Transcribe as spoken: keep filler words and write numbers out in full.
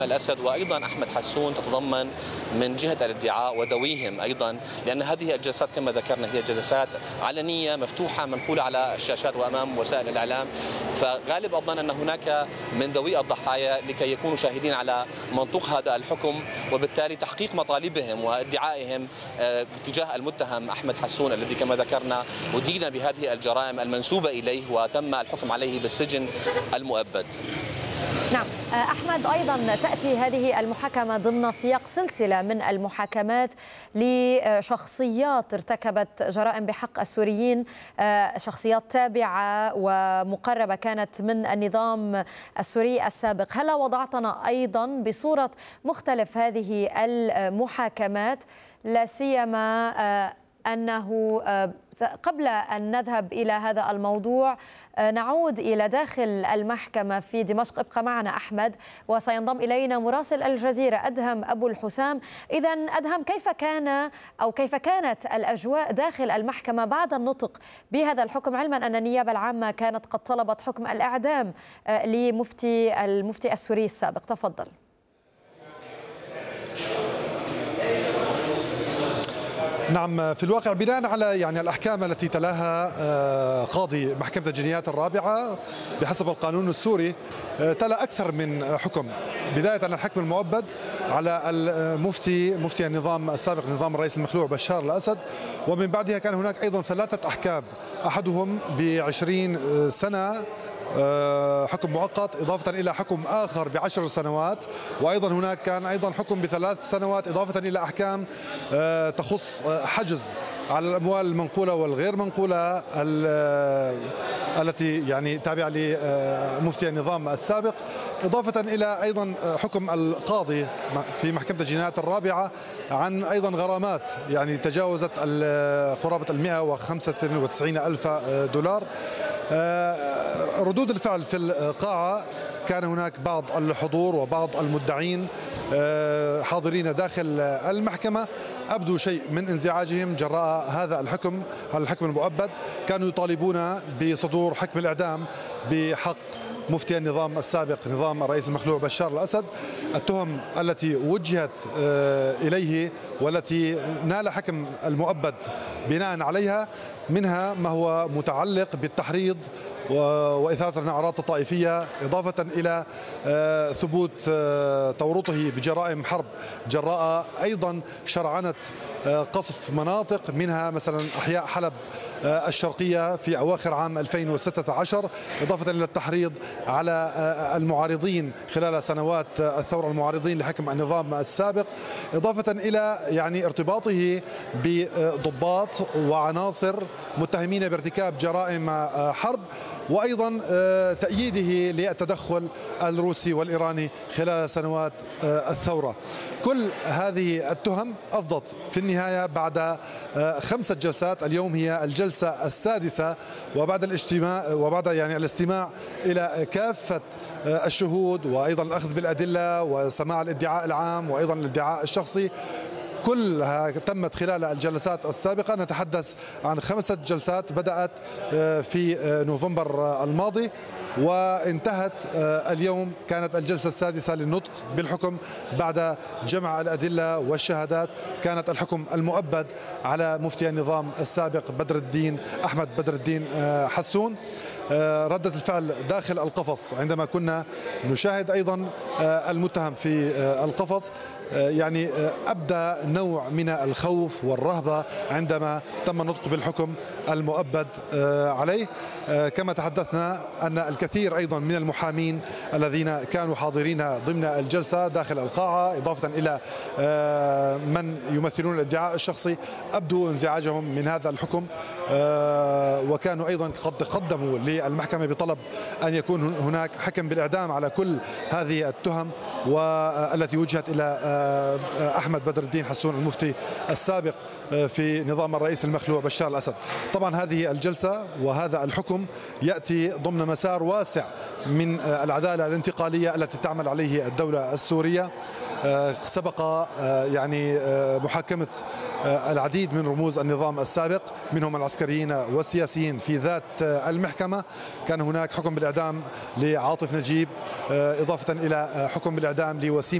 الأسد وأيضا أحمد حسون تتضمن من جهة الادعاء وذويهم أيضا، لأن هذه الجلسات كما ذكرنا هي جلسات علنية مفتوحة منقولة على الشاشات وأمام وسائل الإعلام، فغالب الظن أن هناك من ذوي الضحايا لكي يكونوا شاهدين على منطوق هذا الحكم، وبالتالي تحقيق مطالبهم وادعائهم تجاه المتهم أحمد حسون الذي كما ذكرنا أدين بهذه الجرائم المنسوبة إليه وتم الحكم عليه بالسجن المؤبد. نعم أحمد، أيضا تأتي هذه المحاكمة ضمن سياق سلسلة من المحاكمات لشخصيات ارتكبت جرائم بحق السوريين، شخصيات تابعة ومقربة كانت من النظام السوري السابق. هل وضعتنا أيضا بصورة مختلف هذه المحاكمات، لا سيما أنه قبل أن نذهب إلى هذا الموضوع نعود إلى داخل المحكمة في دمشق. ابقى معنا أحمد، وسينضم إلينا مراسل الجزيرة أدهم أبو الحسام. إذا أدهم، كيف كان أو كيف كانت الأجواء داخل المحكمة بعد النطق بهذا الحكم، علما أن النيابة العامة كانت قد طلبت حكم الإعدام لمفتي المفتي السوري السابق؟ تفضل. نعم، في الواقع بناء على يعني الأحكام التي تلاها قاضي محكمة الجنايات الرابعة بحسب القانون السوري، تلا أكثر من حكم، بداية عن الحكم المؤبد على المفتي مفتي النظام السابق نظام الرئيس المخلوع بشار الأسد، ومن بعدها كان هناك أيضا ثلاثة أحكام، أحدهم بعشرين سنة حكم مؤقت إضافة إلى حكم آخر بعشر سنوات، وأيضا هناك كان أيضا حكم بثلاث سنوات إضافة إلى أحكام تخص حجز على الأموال المنقولة والغير منقولة التي يعني تابعة لمفتي النظام السابق، إضافة إلى أيضا حكم القاضي في محكمة الجنايات الرابعة عن أيضا غرامات يعني تجاوزت قرابة المئة وخمسة وتسعين ألف دولار. ردود الفعل في القاعة كان هناك بعض الحضور وبعض المدعين حاضرين داخل المحكمة أبدوا شيء من انزعاجهم جراء هذا الحكم هذا الحكم المؤبد، كانوا يطالبون بصدور حكم الإعدام بحق مفتي النظام السابق نظام الرئيس المخلوع بشار الأسد. التهم التي وجهت إليه والتي نال حكم المؤبد بناء عليها منها ما هو متعلق بالتحريض وإثارة الأعراض الطائفية، إضافة إلى ثبوت تورطه بجرائم حرب جراء أيضا شرعنة قصف مناطق منها مثلا أحياء حلب الشرقية في أواخر عام ألفين وستة عشر، إضافة إلى التحريض على المعارضين خلال سنوات الثورة المعارضين لحكم النظام السابق، إضافة إلى يعني ارتباطه بضباط وعناصر متهمين بارتكاب جرائم حرب، وأيضا تأييده للتدخل الروسي والإيراني خلال سنوات الثورة. كل هذه التهم أفضت في النهاية بعد خمسة جلسات، اليوم هي الجلسة السادسة، وبعد الاجتماع وبعد يعني الاستماع إلى كافة الشهود وأيضا الأخذ بالأدلة وسماع الادعاء العام وأيضا الادعاء الشخصي، كلها تمت خلال الجلسات السابقة. نتحدث عن خمسة جلسات بدأت في نوفمبر الماضي وانتهت اليوم، كانت الجلسة السادسة للنطق بالحكم بعد جمع الأدلة والشهادات. كانت الحكم المؤبد على مفتي النظام السابق بدر الدين أحمد بدر الدين حسون. ردة الفعل داخل القفص عندما كنا نشاهد أيضا المتهم في القفص يعني أبدى نوع من الخوف والرهبة عندما تم النطق بالحكم المؤبد عليه. كما تحدثنا أن الكثير أيضا من المحامين الذين كانوا حاضرين ضمن الجلسة داخل القاعة إضافة إلى من يمثلون الادعاء الشخصي أبدوا انزعاجهم من هذا الحكم، وكانوا أيضا قد قدموا للمحكمة بطلب أن يكون هناك حكم بالإعدام على كل هذه التهم والتي وجهت إلى أحمد بدر الدين حسون المفتي السابق في نظام الرئيس المخلوع بشار الأسد. طبعا هذه الجلسة وهذا الحكم يأتي ضمن مسار واسع من العدالة الانتقالية التي تعمل عليه الدولة السورية. سبق يعني محاكمة العديد من رموز النظام السابق منهم العسكريين والسياسيين في ذات المحكمة. كان هناك حكم بالإعدام لعاطف نجيب، إضافة إلى حكم بالإعدام لوسيم